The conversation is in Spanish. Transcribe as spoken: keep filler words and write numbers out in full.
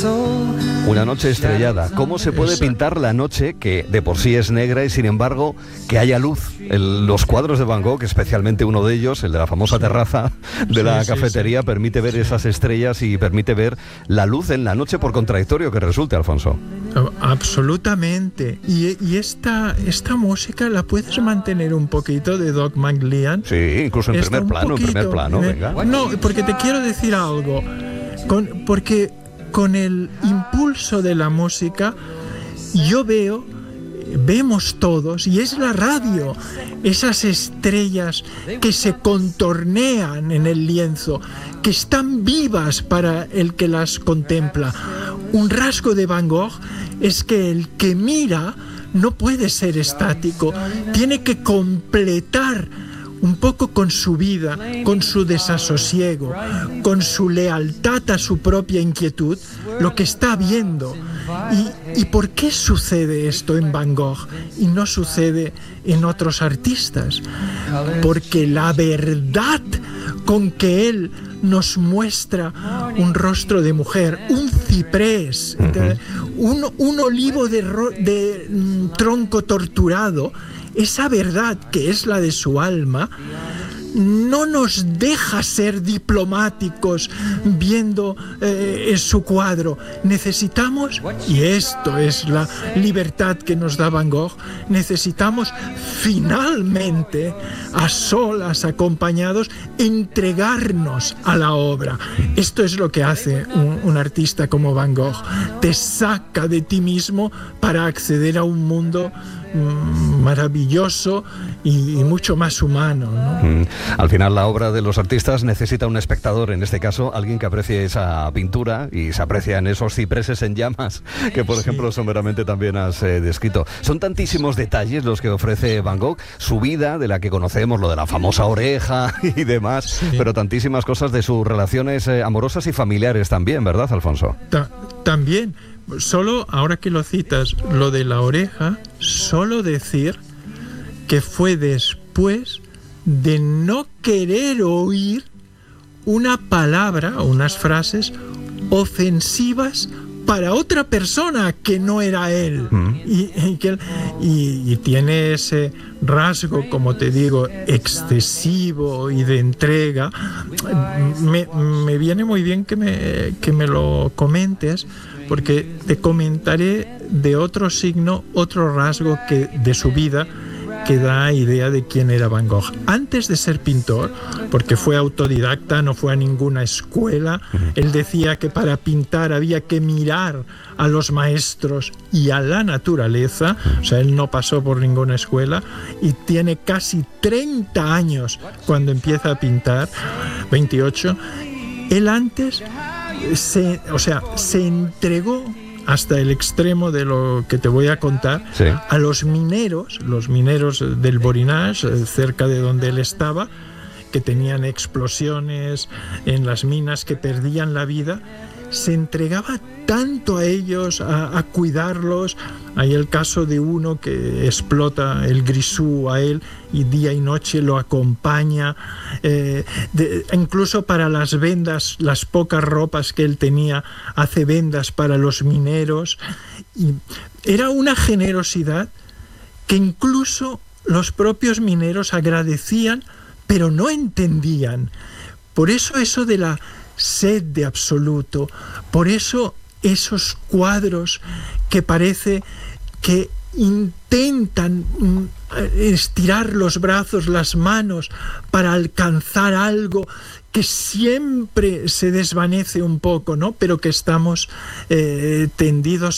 Una noche estrellada. ¿Cómo se puede pintar la noche, que de por sí es negra, y sin embargo que haya luz? El, los cuadros de Van Gogh, especialmente uno de ellos, el de la famosa terraza de la sí, cafetería, sí, sí. permite ver esas estrellas y permite ver la luz en la noche, por contradictorio que resulte, Alfonso. Absolutamente. Y, y esta, esta música la puedes mantener un poquito de Doug McLean. Sí, incluso en primer plano, poquito, en primer plano, eh, venga. No, porque te quiero decir algo. Con, porque con el impulso de la música, yo veo, vemos todos, y es la radio, esas estrellas que se contornean en el lienzo, que están vivas para el que las contempla. Un rasgo de Van Gogh es que el que mira no puede ser estático, tiene que completar un poco con su vida, con su desasosiego, con su lealtad a su propia inquietud, lo que está viendo. ¿Y, y por qué sucede esto en Van Gogh y no sucede en otros artistas? Porque la verdad con que él nos muestra un rostro de mujer, un ciprés, uh-huh. un, un olivo de, ro- de mm, tronco torturado, esa verdad que es la de su alma, no nos deja ser diplomáticos viendo eh, su cuadro. Necesitamos, y esto es la libertad que nos da Van Gogh, necesitamos finalmente, a solas, acompañados, entregarnos a la obra. Esto es lo que hace un, un artista como Van Gogh. Te saca de ti mismo para acceder a un mundo maravilloso y, y mucho más humano, ¿no? Mm. Al final la obra de los artistas necesita un espectador, en este caso alguien que aprecie esa pintura, y se aprecia en esos cipreses en llamas que por sí. ejemplo someramente también has eh, descrito. Son tantísimos detalles los que ofrece Van Gogh, su vida, de la que conocemos, lo de la famosa oreja y demás, sí. pero tantísimas cosas de sus relaciones eh, amorosas y familiares también, ¿verdad, Alfonso? Ta- también Solo, ahora que lo citas, lo de la oreja, solo decir que fue después de no querer oír una palabra o unas frases ofensivas para otra persona que no era él. Mm. Y, y, que, y, y tiene ese rasgo, como te digo, excesivo y de entrega. Me, me viene muy bien que me, que me lo comentes, porque te comentaré de otro signo, otro rasgo que, de su vida, que da idea de quién era Van Gogh. Antes de ser pintor, porque fue autodidacta, no fue a ninguna escuela, él decía que para pintar había que mirar a los maestros y a la naturaleza, o sea, él no pasó por ninguna escuela, y tiene casi treinta años cuando empieza a pintar, veintiocho. Él antes se, o sea, se entregó hasta el extremo de lo que te voy a contar, sí. a los mineros, los mineros del Borinage, cerca de donde él estaba, que tenían explosiones en las minas, que perdían la vida. Se entregaba tanto a ellos, a, a cuidarlos. Hay el caso de uno que explota el grisú a él y día y noche lo acompaña. Eh, de, incluso para las vendas, las pocas ropas que él tenía, hace vendas para los mineros. Y era una generosidad que incluso los propios mineros agradecían, pero no entendían. Por eso eso de la sed de absoluto, por eso esos cuadros que parece que intentan estirar los brazos, las manos para alcanzar algo que siempre se desvanece un poco, ¿no? Pero que estamos eh, tendidos